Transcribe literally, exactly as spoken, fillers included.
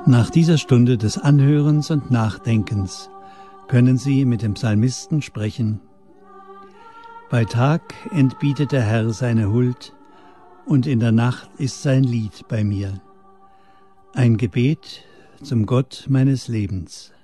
Nach dieser Stunde des Anhörens und Nachdenkens können Sie mit dem Psalmisten sprechen: Bei Tag entbietet der Herr seine Huld, und in der Nacht ist sein Lied bei mir. Ein Gebet zum Gott meines Lebens.